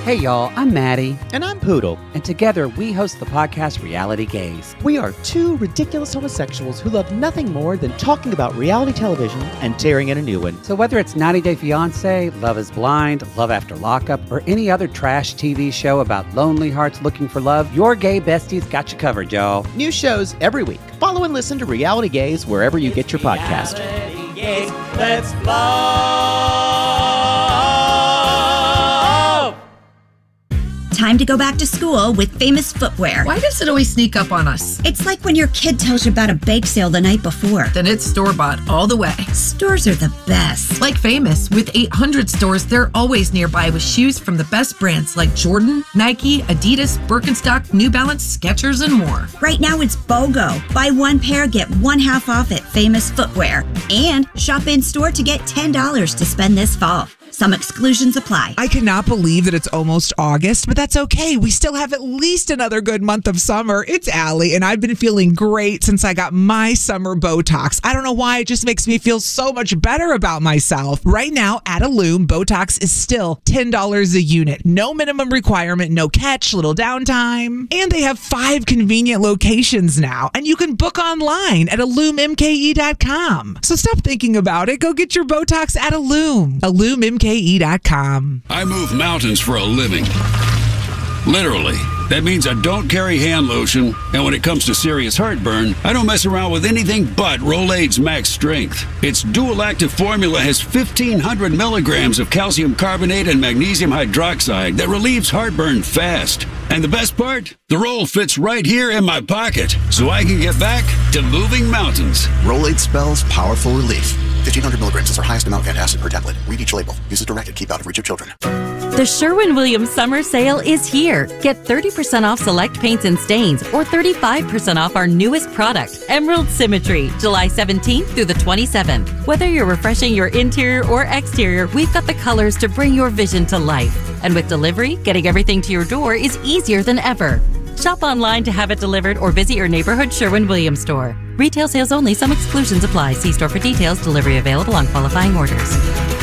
Hey y'all, I'm Maddie. And I'm Poodle. And together we host the podcast Reality Gaze. We are two ridiculous homosexuals who love nothing more than talking about reality television and tearing in a new one. So whether it's 90 Day Fiancé, Love is Blind, Love After Lockup, or any other trash TV show about lonely hearts looking for love, your gay besties got you covered, y'all. New shows every week. Follow and listen to Reality Gaze wherever you get your podcast. Reality Gaze, let's blow. Time to go back to school with Famous Footwear. Why does it always sneak up on us? It's like when your kid tells you about a bake sale the night before. Then it's store-bought all the way. Stores are the best. Like Famous, with 800 stores, they're always nearby with shoes from the best brands like Jordan, Nike, Adidas, Birkenstock, New Balance, Skechers, and more. Right now it's BOGO. Buy one pair, get one half off at Famous Footwear. And shop in-store to get $10 to spend this fall. Some exclusions apply. I cannot believe that it's almost August, but that's okay. We still have at least another good month of summer. It's Allie, and I've been feeling great since I got my summer Botox. I don't know why, it just makes me feel so much better about myself. Right now, at Illume, Botox is still $10 a unit. No minimum requirement, no catch, little downtime. And they have 5 convenient locations now, and you can book online at IllumeMKE.com. So stop thinking about it. Go get your Botox at Illume. IllumeMKE.com. I move mountains for a living. Literally. That means I don't carry hand lotion, and when it comes to serious heartburn, I don't mess around with anything but Rolaids Max Strength. Its dual-active formula has 1,500 milligrams of calcium carbonate and magnesium hydroxide that relieves heartburn fast. And the best part? The roll fits right here in my pocket, so I can get back to moving mountains. Rolaids spells powerful relief. 1,500 milligrams is our highest amount of antacid per tablet. Read each label. Use as directed. Keep out of reach of children. The Sherwin-Williams Summer Sale is here. Get 30% off select paints and stains or 35% off our newest product, Emerald Symmetry, July 17th through the 27th. Whether you're refreshing your interior or exterior, we've got the colors to bring your vision to life. And with delivery, getting everything to your door is easier than ever. Shop online to have it delivered or visit your neighborhood Sherwin-Williams store. Retail sales only. Some exclusions apply. See store for details. Delivery available on qualifying orders.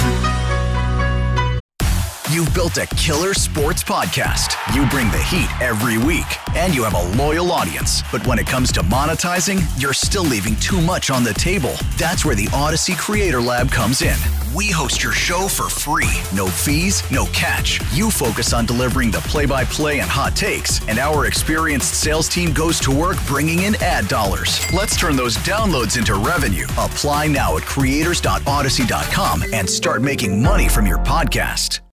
You've built a killer sports podcast. You bring the heat every week, and you have a loyal audience. But when it comes to monetizing, you're still leaving too much on the table. That's where the Odyssey Creator Lab comes in. We host your show for free. No fees, no catch. You focus on delivering the play-by-play and hot takes, and our experienced sales team goes to work bringing in ad dollars. Let's turn those downloads into revenue. Apply now at creators.odyssey.com and start making money from your podcast.